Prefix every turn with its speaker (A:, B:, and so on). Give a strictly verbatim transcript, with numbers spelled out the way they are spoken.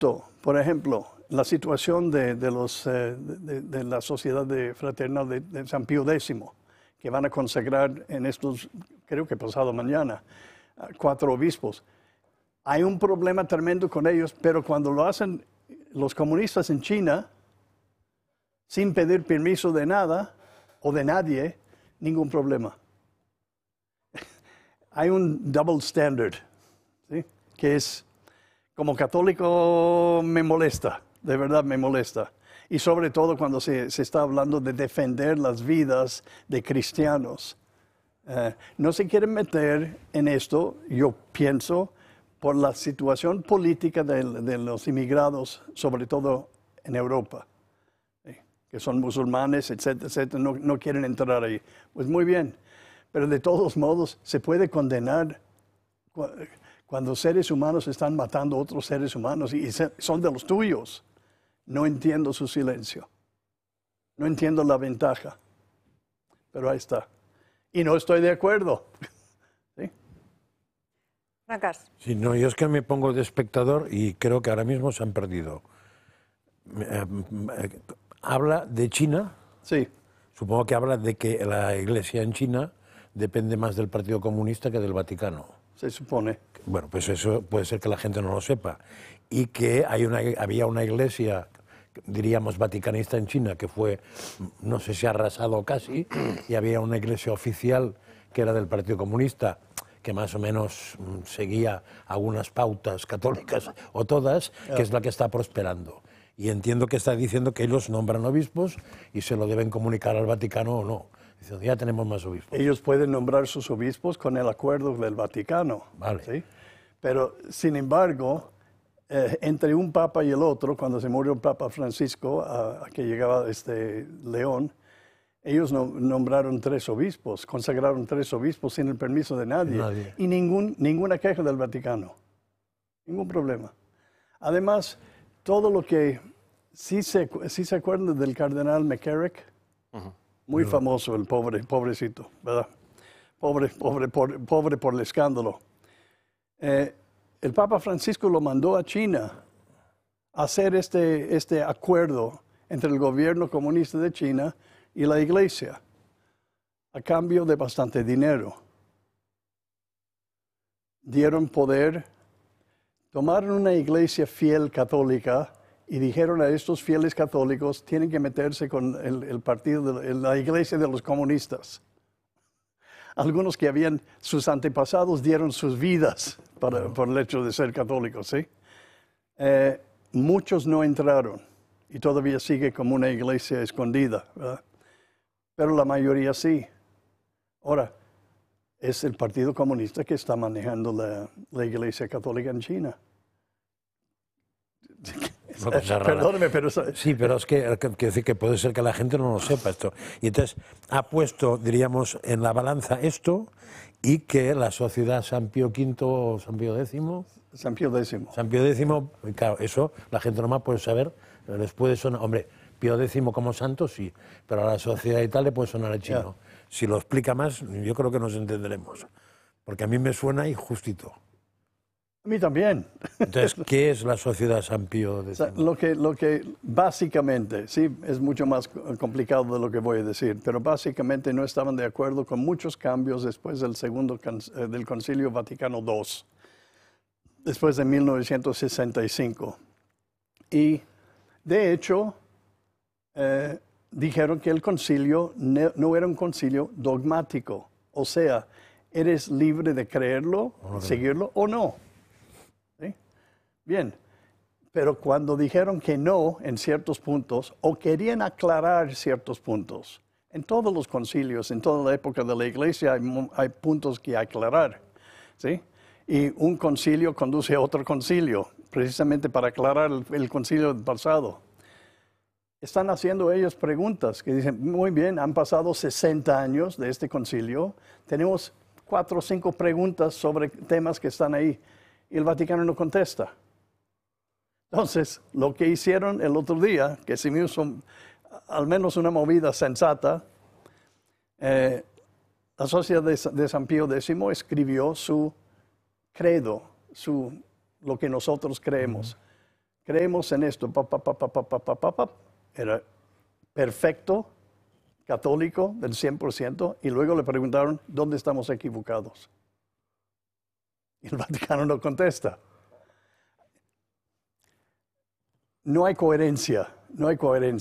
A: por ejemplo, la situación de, de, los, eh, de, de la Sociedad de Fraternal de, de San Pío Décimo, que van a consagrar en estos, creo que pasado mañana, cuatro obispos. Hay un problema tremendo con ellos, pero cuando lo hacen los comunistas en China, sin pedir permiso de nada o de nadie, ningún problema. Hay un double standard, ¿sí? Que es, como católico me molesta, de verdad me molesta. Y sobre todo cuando se, se está hablando de defender las vidas de cristianos. Eh, no se quieren meter en esto, yo pienso, por la situación política de, de los inmigrados, sobre todo en Europa, ¿sí? Que son musulmanes, etcétera, etcétera, no, no quieren entrar ahí. Pues muy bien, pero de todos modos se puede condenar cuando seres humanos están matando a otros seres humanos y son de los tuyos. No entiendo su silencio. No entiendo la ventaja. Pero ahí está. Y no estoy de acuerdo. ¿Sí?
B: Francas.
C: Sí, no, yo es que me pongo de espectador y creo que ahora mismo se han perdido. Eh, eh, habla de China.
A: Sí.
C: Supongo que habla de que la Iglesia en China depende más del Partido Comunista que del Vaticano.
A: Se supone.
C: Bueno, pues eso puede ser que la gente no lo sepa. Y que hay una, había una iglesia, diríamos, vaticanista en China, que fue, no sé si arrasado casi, y había una iglesia oficial que era del Partido Comunista, que más o menos seguía algunas pautas católicas, o todas, que es la que está prosperando. Y entiendo que está diciendo que ellos nombran obispos y se lo deben comunicar al Vaticano o no. Dice, ya tenemos más obispos.
A: Ellos pueden nombrar sus obispos con el acuerdo del Vaticano.
C: Vale.
A: ¿Sí? Pero, sin embargo, eh, entre un papa y el otro, cuando se murió el Papa Francisco, a, a que llegaba este León, ellos no, nombraron tres obispos, consagraron tres obispos sin el permiso de nadie.
C: nadie.
A: Y ningún, ninguna queja del Vaticano. Ningún problema. Además, todo lo que... ¿Sí se, sí se acuerdan del cardenal McCarrick? Uh-huh. Muy no. famoso, el pobre, pobrecito, ¿verdad? Pobre, pobre, pobre, pobre por el escándalo. Eh, el Papa Francisco lo mandó a China a hacer este, este acuerdo entre el gobierno comunista de China y la Iglesia, a cambio de bastante dinero. Dieron poder, tomaron una iglesia fiel católica y dijeron a estos fieles católicos, tienen que meterse con el, el partido, de la iglesia de los comunistas. Algunos que habían, sus antepasados dieron sus vidas para, por el hecho de ser católicos, ¿sí? Eh, muchos no entraron y todavía sigue como una iglesia escondida, ¿verdad? Pero la mayoría sí. Ahora, es el Partido Comunista que está manejando la, la iglesia católica en China.
C: Perdóneme, pero... Sí, pero es que, que, que decir que puede ser que la gente no lo sepa esto. Y entonces ha puesto, diríamos, en la balanza esto y que la sociedad San Pío Quinto, San Pío Décimo...
A: San Pío Décimo.
C: San Pío Décimo, claro, eso la gente nomás puede saber, les puede sonar... Hombre, Pío Décimo como santo, sí, pero a la sociedad y tal le puede sonar el chino. Yeah. Si lo explica más, yo creo que nos entenderemos. Porque a mí me suena injustito.
A: A mí también.
C: Entonces, ¿qué es la sociedad San Pío Décimo?
A: O sea, lo que, lo que básicamente, sí, es mucho más complicado de lo que voy a decir, pero básicamente no estaban de acuerdo con muchos cambios después del segundo del Concilio Vaticano dos, después de mil novecientos sesenta y cinco. Y, de hecho, eh, dijeron que el concilio no, no era un concilio dogmático, o sea, eres libre de creerlo, okay, seguirlo o no. ¿Sí? Bien, pero cuando dijeron que no en ciertos puntos o querían aclarar ciertos puntos, en todos los concilios, en toda la época de la Iglesia hay, hay puntos que aclarar, ¿sí? Y un concilio conduce a otro concilio, precisamente para aclarar el, el concilio pasado. Están haciendo ellos preguntas que dicen, muy bien, han pasado sesenta años de este concilio, tenemos cuatro o cinco preguntas sobre temas que están ahí, y el Vaticano no contesta. Entonces, lo que hicieron el otro día, que se me hizo al menos una movida sensata, eh, la Sociedad de, de San Pío Décimo escribió su credo, su, lo que nosotros creemos. creemos en esto, pa, pa, pa, pa, pa, pa, pa, pa, pa. Era perfecto, católico del cien por ciento, y luego le preguntaron, ¿dónde estamos equivocados? Y el Vaticano no contesta. No hay coherencia, no hay coherencia.